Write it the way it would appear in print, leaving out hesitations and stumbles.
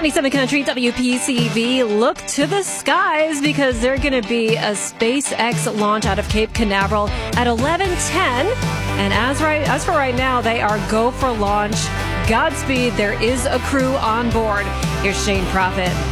97 Country WPCV, look to the skies because there's going to be a SpaceX launch out of Cape Canaveral at 11:10. And as for right now, they are go for launch. Godspeed, there is a crew on board. Here's Shane Prophet.